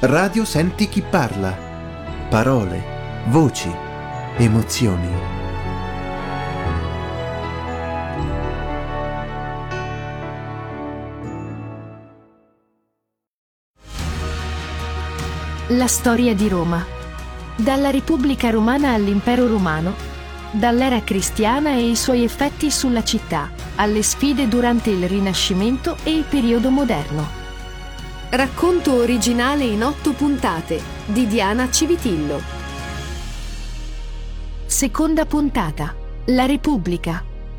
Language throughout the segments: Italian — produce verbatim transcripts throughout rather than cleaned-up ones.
Radio Senti chi parla. Parole, voci, emozioni. La storia di Roma. Dalla Repubblica Romana all'Impero Romano, dall'era cristiana e i suoi effetti sulla città, alle sfide durante il Rinascimento e il periodo moderno. Racconto originale in otto puntate di Diana Civitillo. Seconda puntata. La Repubblica.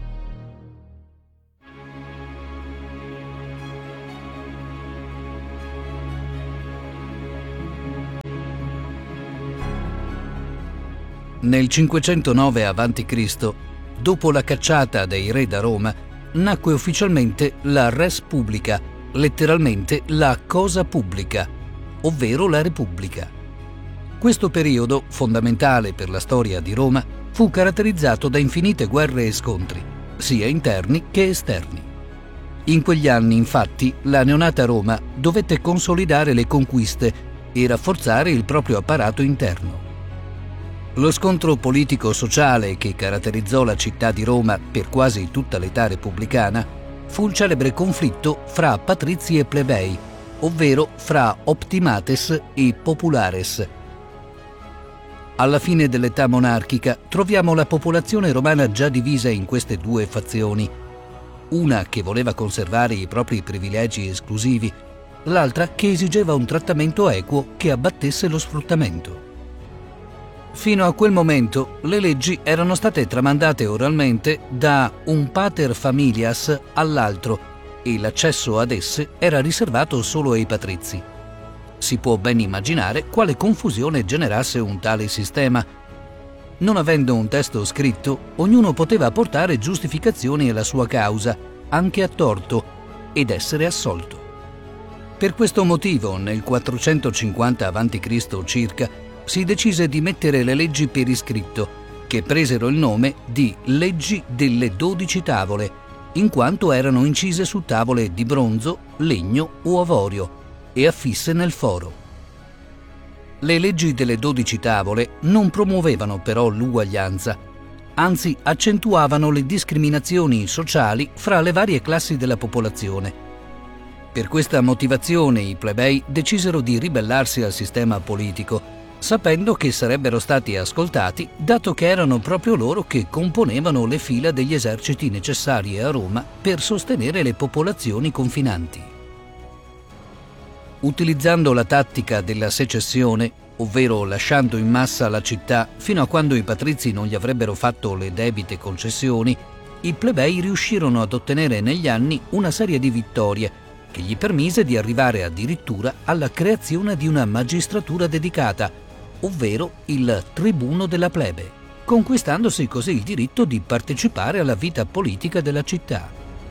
Nel cinquecentonove avanti Cristo, dopo la cacciata dei re da Roma, nacque ufficialmente la res publica, letteralmente la cosa pubblica, ovvero la Repubblica. Questo periodo, fondamentale per la storia di Roma, fu caratterizzato da infinite guerre e scontri, sia interni che esterni. In quegli anni, infatti, la neonata Roma dovette consolidare le conquiste e rafforzare il proprio apparato interno. Lo scontro politico-sociale che caratterizzò la città di Roma per quasi tutta l'età repubblicana fu il celebre conflitto fra patrizi e plebei, ovvero fra optimates e populares. Alla fine dell'età monarchica troviamo la popolazione romana già divisa in queste due fazioni, una che voleva conservare i propri privilegi esclusivi, l'altra che esigeva un trattamento equo che abbattesse lo sfruttamento. Fino a quel momento le leggi erano state tramandate oralmente da un pater familias all'altro e l'accesso ad esse era riservato solo ai patrizi. Si può ben immaginare quale confusione generasse un tale sistema. Non avendo un testo scritto, ognuno poteva portare giustificazioni alla sua causa, anche a torto, ed essere assolto. Per questo motivo, nel quattrocentocinquanta avanti Cristo circa, si decise di mettere le leggi per iscritto, che presero il nome di Leggi delle dodici tavole, in quanto erano incise su tavole di bronzo, legno o avorio e affisse nel foro. Le leggi delle dodici tavole non promuovevano però l'uguaglianza, anzi accentuavano le discriminazioni sociali fra le varie classi della popolazione. Per questa motivazione i plebei decisero di ribellarsi al sistema politico, sapendo che sarebbero stati ascoltati, dato che erano proprio loro che componevano le fila degli eserciti necessari a Roma per sostenere le popolazioni confinanti. Utilizzando la tattica della secessione, ovvero lasciando in massa la città fino a quando i patrizi non gli avrebbero fatto le debite concessioni, i plebei riuscirono ad ottenere negli anni una serie di vittorie che gli permise di arrivare addirittura alla creazione di una magistratura dedicata, ovvero il tribuno della plebe, conquistandosi così il diritto di partecipare alla vita politica della città.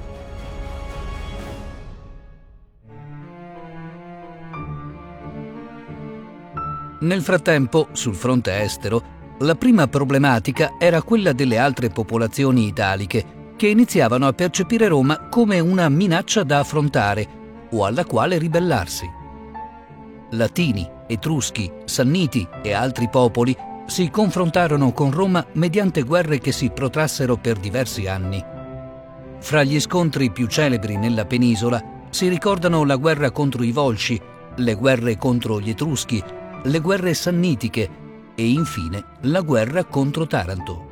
Nel frattempo, sul fronte estero, la prima problematica era quella delle altre popolazioni italiche, che iniziavano a percepire Roma come una minaccia da affrontare o alla quale ribellarsi. Latini, Etruschi, Sanniti e altri popoli si confrontarono con Roma mediante guerre che si protrassero per diversi anni. Fra gli scontri più celebri nella penisola si ricordano la guerra contro i Volsci, le guerre contro gli Etruschi, le guerre sannitiche e infine la guerra contro Taranto.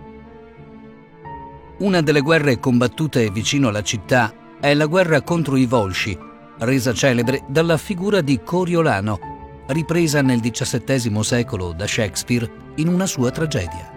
Una delle guerre combattute vicino alla città è la guerra contro i Volsci, resa celebre dalla figura di Coriolano, ripresa nel diciassettesimo secolo da Shakespeare in una sua tragedia.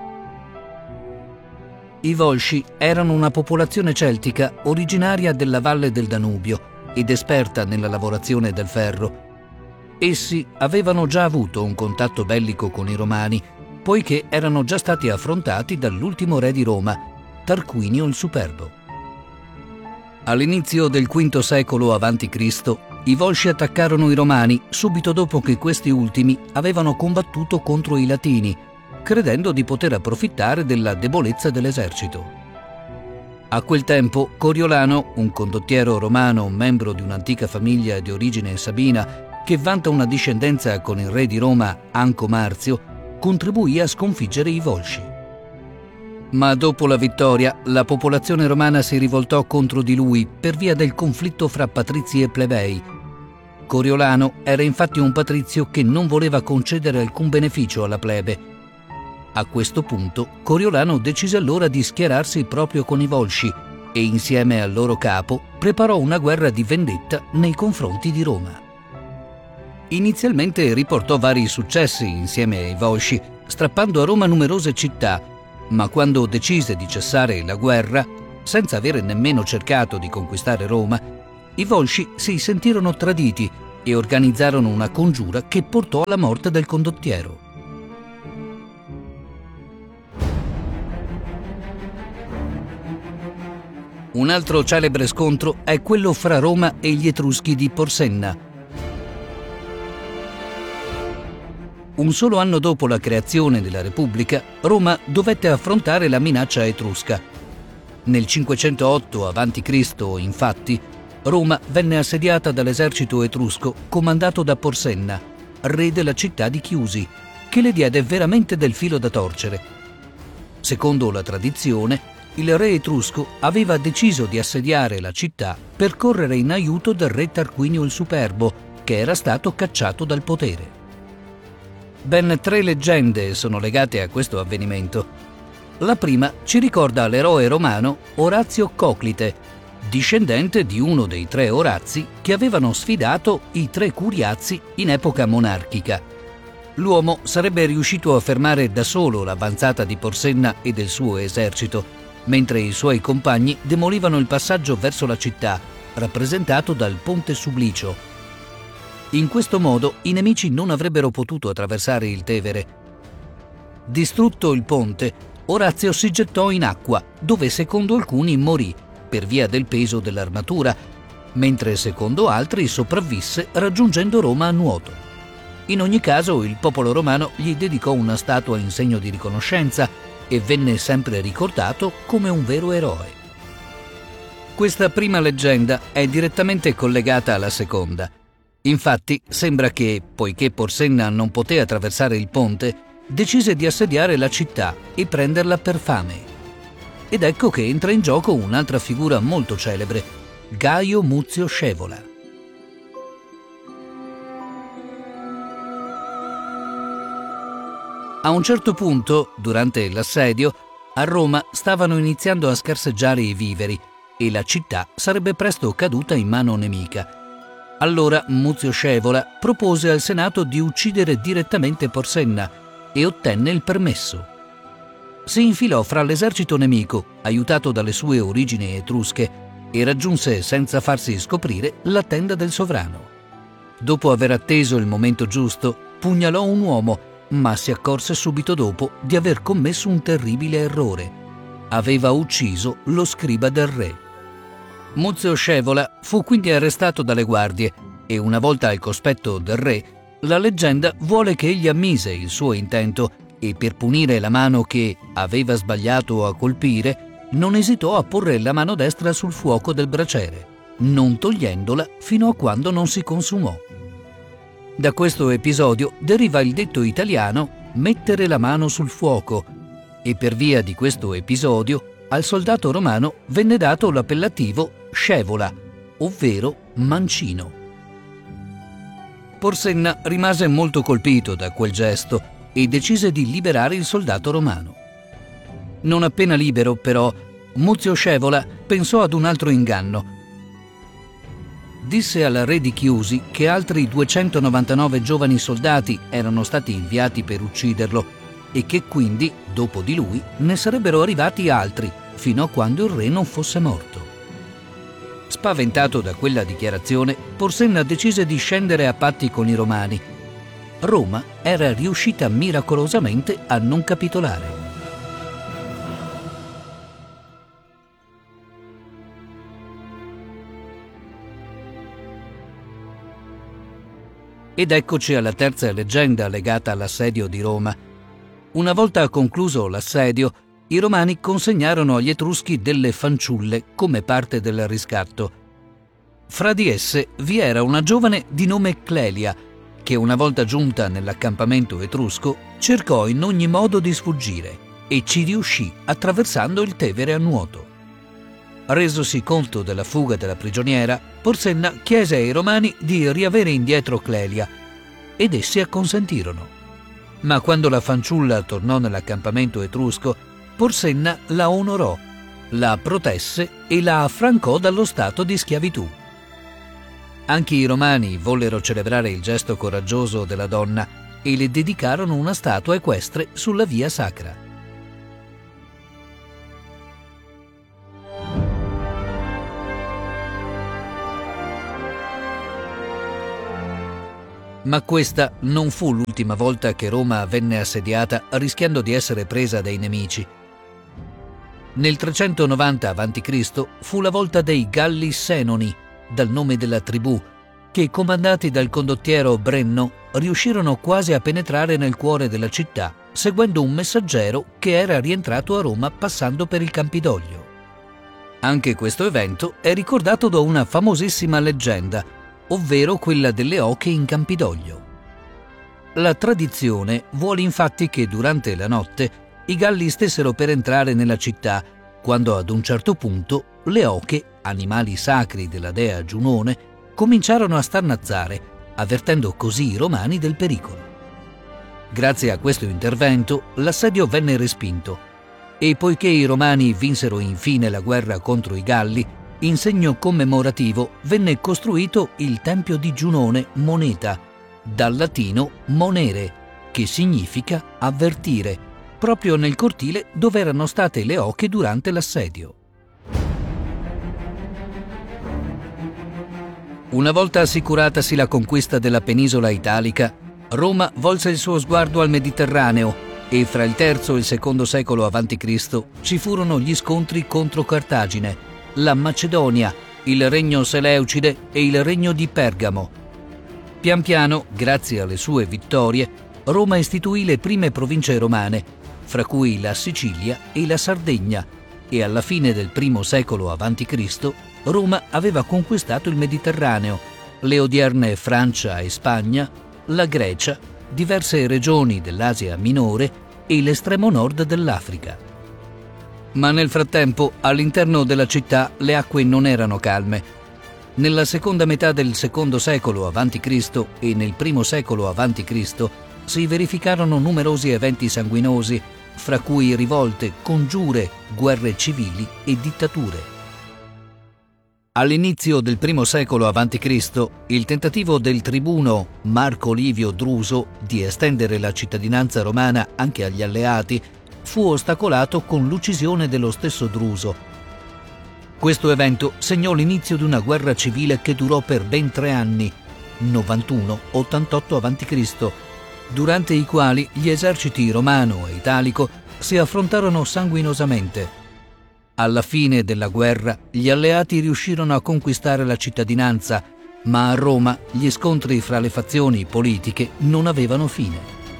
I Volsci erano una popolazione celtica originaria della valle del Danubio ed esperta nella lavorazione del ferro. Essi avevano già avuto un contatto bellico con i Romani, poiché erano già stati affrontati dall'ultimo re di Roma, Tarquinio il Superbo. All'inizio del quinto secolo avanti Cristo, i Volsci attaccarono i Romani subito dopo che questi ultimi avevano combattuto contro i Latini, credendo di poter approfittare della debolezza dell'esercito. A quel tempo Coriolano, un condottiero romano membro di un'antica famiglia di origine sabina, che vanta una discendenza con il re di Roma Anco Marzio, contribuì a sconfiggere i Volsci. Ma dopo la vittoria, la popolazione romana si rivoltò contro di lui per via del conflitto fra patrizi e plebei. Coriolano era infatti un patrizio che non voleva concedere alcun beneficio alla plebe. A questo punto, Coriolano decise allora di schierarsi proprio con i Volsci e insieme al loro capo preparò una guerra di vendetta nei confronti di Roma. Inizialmente riportò vari successi insieme ai Volsci, strappando a Roma numerose città, ma quando decise di cessare la guerra, senza avere nemmeno cercato di conquistare Roma, i Volsci si sentirono traditi e organizzarono una congiura che portò alla morte del condottiero. Un altro celebre scontro è quello fra Roma e gli Etruschi di Porsenna. Un solo anno dopo la creazione della Repubblica, Roma dovette affrontare la minaccia etrusca. Nel cinquecentootto avanti Cristo, infatti, Roma venne assediata dall'esercito etrusco comandato da Porsenna, re della città di Chiusi, che le diede veramente del filo da torcere. Secondo la tradizione, il re etrusco aveva deciso di assediare la città per correre in aiuto del re Tarquinio il Superbo, che era stato cacciato dal potere. Ben tre leggende sono legate a questo avvenimento. La prima ci ricorda l'eroe romano Orazio Coclite, discendente di uno dei tre Orazi che avevano sfidato i tre Curiazi in epoca monarchica. L'uomo sarebbe riuscito a fermare da solo l'avanzata di Porsenna e del suo esercito, mentre i suoi compagni demolivano il passaggio verso la città, rappresentato dal Ponte Sublicio. In questo modo i nemici non avrebbero potuto attraversare il Tevere. Distrutto il ponte, Orazio si gettò in acqua, dove secondo alcuni morì per via del peso dell'armatura, mentre secondo altri sopravvisse raggiungendo Roma a nuoto. In ogni caso il popolo romano gli dedicò una statua in segno di riconoscenza e venne sempre ricordato come un vero eroe. Questa prima leggenda è direttamente collegata alla seconda. Infatti sembra che, poiché Porsenna non poté attraversare il ponte, decise di assediare la città e prenderla per fame. Ed ecco che entra in gioco un'altra figura molto celebre, Gaio Muzio Scevola. A un certo punto, durante l'assedio, a Roma stavano iniziando a scarseggiare i viveri e la città sarebbe presto caduta in mano nemica. Allora Muzio Scevola propose al Senato di uccidere direttamente Porsenna e ottenne il permesso. Si infilò fra l'esercito nemico, aiutato dalle sue origini etrusche, e raggiunse senza farsi scoprire la tenda del sovrano. Dopo aver atteso il momento giusto, pugnalò un uomo, ma si accorse subito dopo di aver commesso un terribile errore. Aveva ucciso lo scriba del re. Muzio Scevola fu quindi arrestato dalle guardie e una volta al cospetto del re, la leggenda vuole che egli ammise il suo intento e per punire la mano che aveva sbagliato a colpire, non esitò a porre la mano destra sul fuoco del braciere, non togliendola fino a quando non si consumò. Da questo episodio deriva il detto italiano mettere la mano sul fuoco e per via di questo episodio al soldato romano venne dato l'appellativo Scevola, ovvero mancino. Porsenna rimase molto colpito da quel gesto e decise di liberare il soldato romano. Non appena libero, però, Muzio Scevola pensò ad un altro inganno. Disse al re di Chiusi che altri duecentonovantanove giovani soldati erano stati inviati per ucciderlo e che quindi, dopo di lui, ne sarebbero arrivati altri, fino a quando il re non fosse morto. Spaventato da quella dichiarazione, Porsenna decise di scendere a patti con i romani. Roma era riuscita miracolosamente a non capitolare. Ed eccoci alla terza leggenda legata all'assedio di Roma. Una volta concluso l'assedio, i romani consegnarono agli Etruschi delle fanciulle come parte del riscatto. Fra di esse vi era una giovane di nome Clelia, che una volta giunta nell'accampamento etrusco cercò in ogni modo di sfuggire e ci riuscì attraversando il Tevere a nuoto. Resosi conto della fuga della prigioniera, Porsenna chiese ai Romani di riavere indietro Clelia ed essi acconsentirono. Ma quando la fanciulla tornò nell'accampamento etrusco, Porsenna la onorò, la protesse e la affrancò dallo stato di schiavitù. Anche i Romani vollero celebrare il gesto coraggioso della donna e le dedicarono una statua equestre sulla via sacra. Ma questa non fu l'ultima volta che Roma venne assediata rischiando di essere presa dai nemici. Nel trecentonovanta avanti Cristo fu la volta dei Galli Senoni, dal nome della tribù, che comandati dal condottiero Brenno riuscirono quasi a penetrare nel cuore della città, seguendo un messaggero che era rientrato a Roma passando per il Campidoglio. Anche questo evento è ricordato da una famosissima leggenda, ovvero quella delle oche in Campidoglio. La tradizione vuole infatti che durante la notte i Galli stessero per entrare nella città, quando ad un certo punto le oche, animali sacri della dea Giunone, cominciarono a starnazzare, avvertendo così i Romani del pericolo. Grazie a questo intervento l'assedio venne respinto e poiché i Romani vinsero infine la guerra contro i Galli, in segno commemorativo venne costruito il Tempio di Giunone Moneta, dal latino monere, che significa avvertire, proprio nel cortile dove erano state le oche durante l'assedio. Una volta assicuratasi la conquista della penisola italica, Roma volse il suo sguardo al Mediterraneo e fra il terzo e il secondo secolo avanti Cristo ci furono gli scontri contro Cartagine, la Macedonia, il regno Seleucide e il regno di Pergamo. Pian piano, grazie alle sue vittorie, Roma istituì le prime province romane, fra cui la Sicilia e la Sardegna, e alla fine del primo secolo avanti Cristo Roma aveva conquistato il Mediterraneo, le odierne Francia e Spagna, la Grecia, diverse regioni dell'Asia minore e l'estremo nord dell'Africa. Ma nel frattempo, all'interno della città le acque non erano calme. Nella seconda metà del secondo secolo avanti Cristo e nel primo secolo avanti Cristo si verificarono numerosi eventi sanguinosi, fra cui rivolte, congiure, guerre civili e dittature. All'inizio del primo secolo avanti Cristo, il tentativo del tribuno Marco Livio Druso di estendere la cittadinanza romana anche agli alleati fu ostacolato con l'uccisione dello stesso Druso. Questo evento segnò l'inizio di una guerra civile che durò per ben tre anni, novantuno ottantotto avanti Cristo, durante i quali gli eserciti romano e italico si affrontarono sanguinosamente. Alla fine della guerra gli alleati riuscirono a conquistare la cittadinanza, ma a Roma gli scontri fra le fazioni politiche non avevano fine.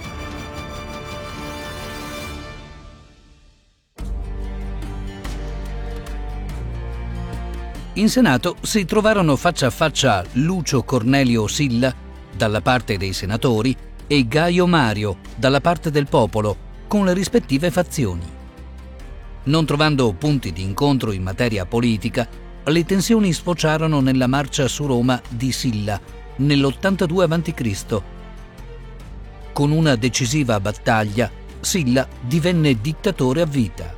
In Senato si trovarono faccia a faccia Lucio Cornelio Silla, dalla parte dei senatori, e Gaio Mario, dalla parte del popolo, con le rispettive fazioni. Non trovando punti di incontro in materia politica, le tensioni sfociarono nella marcia su Roma di Silla, nell'ottantadue avanti Cristo. Con una decisiva battaglia, Silla divenne dittatore a vita.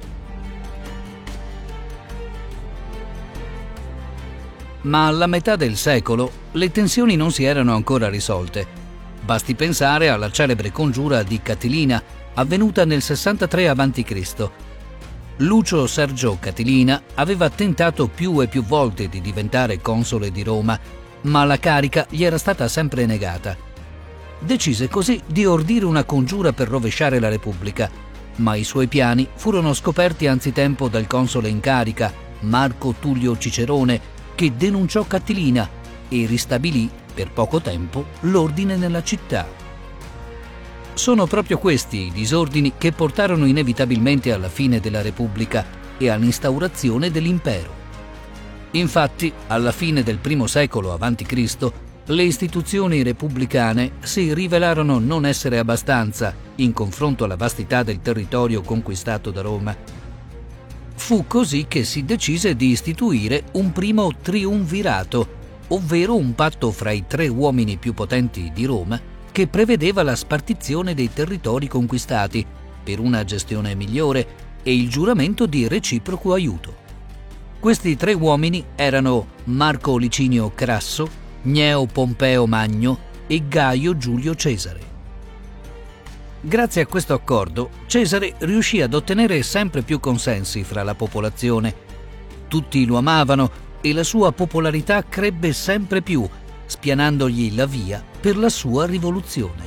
Ma alla metà del secolo le tensioni non si erano ancora risolte. Basti pensare alla celebre congiura di Catilina, avvenuta nel sessantatré avanti Cristo. Lucio Sergio Catilina aveva tentato più e più volte di diventare console di Roma, ma la carica gli era stata sempre negata. Decise così di ordire una congiura per rovesciare la Repubblica, ma i suoi piani furono scoperti anzitempo dal console in carica, Marco Tullio Cicerone, che denunciò Catilina e ristabilì per poco tempo l'ordine nella città. Sono proprio questi i disordini che portarono inevitabilmente alla fine della Repubblica e all'instaurazione dell'impero. Infatti, alla fine del primo secolo avanti Cristo, le istituzioni repubblicane si rivelarono non essere abbastanza in confronto alla vastità del territorio conquistato da Roma. Fu così che si decise di istituire un primo triumvirato, ovvero un patto fra i tre uomini più potenti di Roma, che prevedeva la spartizione dei territori conquistati per una gestione migliore e il giuramento di reciproco aiuto. Questi tre uomini erano Marco Licinio Crasso, Gneo Pompeo Magno e Gaio Giulio Cesare. Grazie a questo accordo, Cesare riuscì ad ottenere sempre più consensi fra la popolazione. Tutti lo amavano e la sua popolarità crebbe sempre più, spianandogli la via per la sua rivoluzione.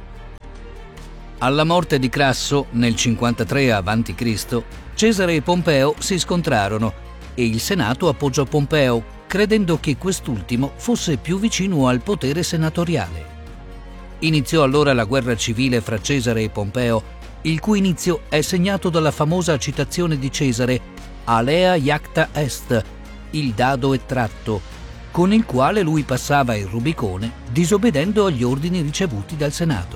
Alla morte di Crasso, nel cinquantatré avanti Cristo, Cesare e Pompeo si scontrarono e il Senato appoggiò Pompeo, credendo che quest'ultimo fosse più vicino al potere senatoriale. Iniziò allora la guerra civile fra Cesare e Pompeo, il cui inizio è segnato dalla famosa citazione di Cesare «Alea iacta est», il dado è tratto, con il quale lui passava il Rubicone disobbedendo agli ordini ricevuti dal Senato.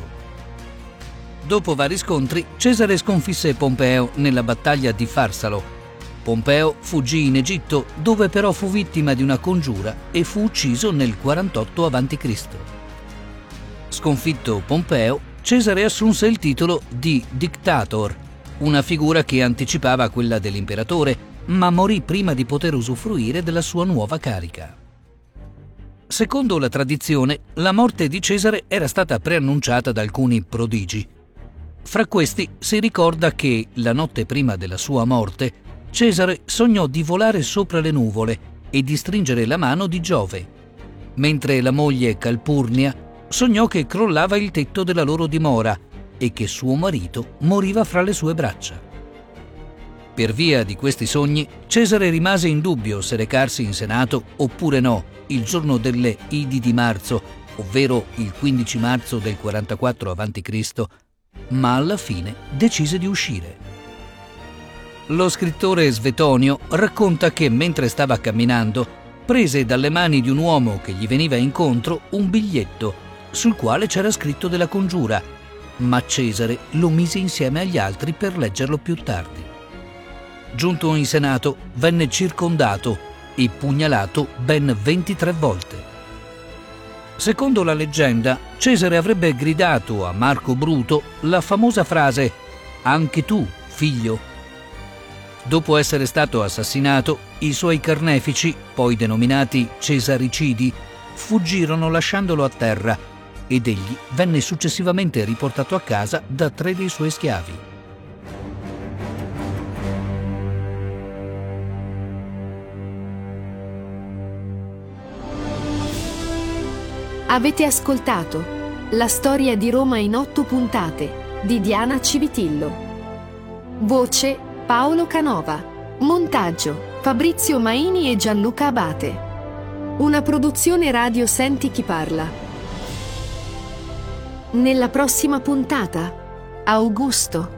Dopo vari scontri, Cesare sconfisse Pompeo nella battaglia di Farsalo. Pompeo fuggì in Egitto, dove però fu vittima di una congiura e fu ucciso nel quarantotto avanti Cristo. Sconfitto Pompeo, Cesare assunse il titolo di Dictator, una figura che anticipava quella dell'imperatore, ma morì prima di poter usufruire della sua nuova carica. Secondo la tradizione, la morte di Cesare era stata preannunciata da alcuni prodigi. Fra questi si ricorda che, la notte prima della sua morte, Cesare sognò di volare sopra le nuvole e di stringere la mano di Giove, mentre la moglie Calpurnia sognò che crollava il tetto della loro dimora e che suo marito moriva fra le sue braccia. Per via di questi sogni, Cesare rimase in dubbio se recarsi in Senato oppure no il giorno delle Idi di marzo, ovvero il quindici marzo del quarantaquattro avanti Cristo, ma alla fine decise di uscire. Lo scrittore Svetonio racconta che mentre stava camminando prese dalle mani di un uomo che gli veniva incontro un biglietto sul quale c'era scritto della congiura, ma Cesare lo mise insieme agli altri per leggerlo più tardi. Giunto in Senato, venne circondato e pugnalato ben ventitré volte. Secondo la leggenda, Cesare avrebbe gridato a Marco Bruto la famosa frase «Anche tu, figlio». Dopo essere stato assassinato, i suoi carnefici, poi denominati Cesaricidi, fuggirono lasciandolo a terra ed egli venne successivamente riportato a casa da tre dei suoi schiavi. Avete ascoltato La storia di Roma in otto puntate di Diana Civitillo. Voce Paolo Canova. Montaggio Fabrizio Maini e Gianluca Abate. Una produzione radio Senti chi parla. Nella prossima puntata, Augusto.